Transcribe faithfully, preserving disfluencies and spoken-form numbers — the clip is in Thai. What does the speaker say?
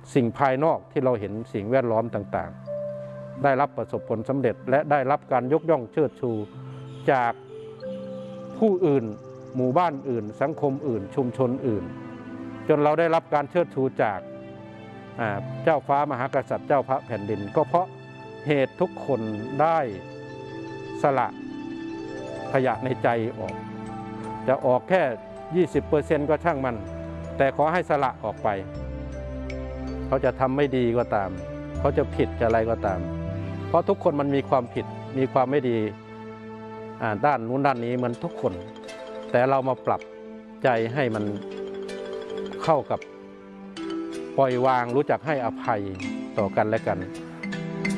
สิ่งภายนอกที่เราเห็นสิ่งแวดล้อมต่างๆได้รับประสบผลสำเร็จและได้รับการยกย่องเชิดชูจากผู้อื่นหมู่บ้านอื่นสังคมอื่นชุมชนอื่นจนเราได้รับการเชิดชูจากเจ้าฟ้ามหากษัตริย์เจ้าพระแผ่นดินก็เพราะเหตุทุกคนได้สละขยะในใจออกจะออกแค่ ยี่สิบเปอร์เซ็นต์ ก็ช่างมันแต่ขอให้สละออกไปเขาจะทำไม่ดีก็ตามเขาจะผิดจะอะไรก็ตามเพราะทุกคนมันมีความผิดมีความไม่ดีด้านนู้นด้านนี้มันทุกคนแต่เรามาปรับใจให้มันเข้ากับปล่อยวางรู้จักให้อภัยต่อกันและกัน